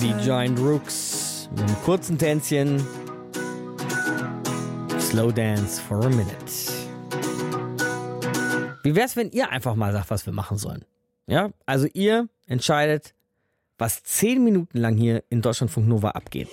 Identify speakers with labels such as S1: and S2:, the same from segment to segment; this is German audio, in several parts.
S1: Die Giant Rooks mit einem kurzen Tänzchen. Slow Dance for a Minute. Wie wär's, wenn ihr einfach mal sagt, was wir machen sollen? Ja, also ihr entscheidet, was 10 Minuten lang hier in Deutschlandfunk Nova abgeht.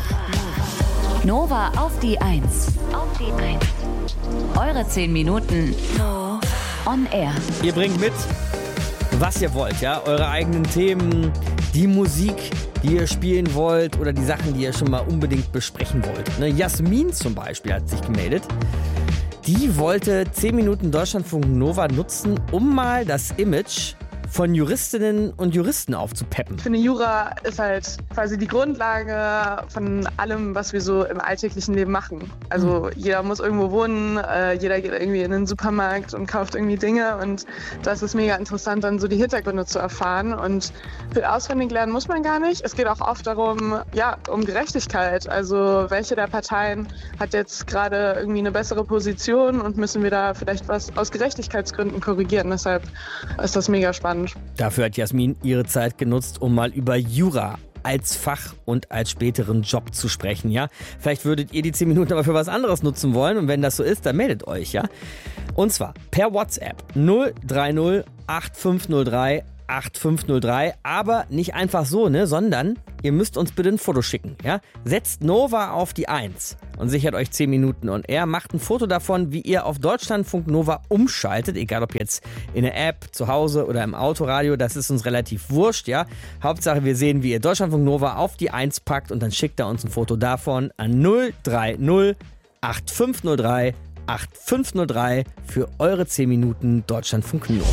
S2: Nova auf die 1. Auf die 1. Eure 10 Minuten on air.
S1: Ihr bringt mit, was ihr wollt, ja? Eure eigenen Themen, die Musik, die ihr spielen wollt oder die Sachen, die ihr schon mal unbedingt besprechen wollt. Ne? Jasmin zum Beispiel hat sich gemeldet. Die wollte 10 Minuten Deutschlandfunk Nova nutzen, um mal das Image von Juristinnen und Juristen aufzupeppen.
S3: Ich finde, Jura ist halt quasi die Grundlage von allem, was wir so im alltäglichen Leben machen. Also jeder muss irgendwo wohnen, jeder geht irgendwie in den Supermarkt und kauft irgendwie Dinge und das ist mega interessant, dann so die Hintergründe zu erfahren und viel auswendig lernen muss man gar nicht. Es geht auch oft darum, ja, um Gerechtigkeit. Also welche der Parteien hat jetzt gerade irgendwie eine bessere Position und müssen wir da vielleicht was aus Gerechtigkeitsgründen korrigieren. Deshalb ist das mega spannend.
S1: Dafür hat Jasmin ihre Zeit genutzt, um mal über Jura als Fach und als späteren Job zu sprechen, ja? Vielleicht würdet ihr die 10 Minuten aber für was anderes nutzen wollen und wenn das so ist, dann meldet euch, ja? Und zwar per WhatsApp 030 8503 8503, aber nicht einfach so, ne, sondern ihr müsst uns bitte ein Foto schicken, ja? Setzt Nova auf die 1 und sichert euch 10 Minuten on air, macht ein Foto davon, wie ihr auf Deutschlandfunk Nova umschaltet, egal ob jetzt in der App, zu Hause oder im Autoradio, das ist uns relativ wurscht, ja? Hauptsache wir sehen, wie ihr Deutschlandfunk Nova auf die 1 packt und dann schickt ihr uns ein Foto davon an 030 8503 8503 für eure 10 Minuten Deutschlandfunk Nova.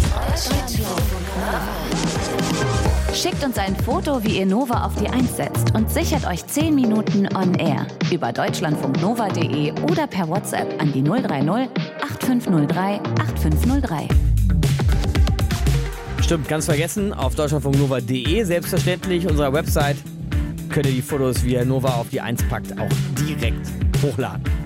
S2: Schickt uns ein Foto, wie ihr Nova auf die 1 setzt und sichert euch 10 Minuten on air über deutschlandfunknova.de oder per WhatsApp an die 030 8503 8503.
S1: Stimmt, ganz vergessen, auf deutschlandfunknova.de, selbstverständlich, unserer Website, könnt ihr die Fotos, wie ihr Nova auf die 1 packt, auch direkt hochladen.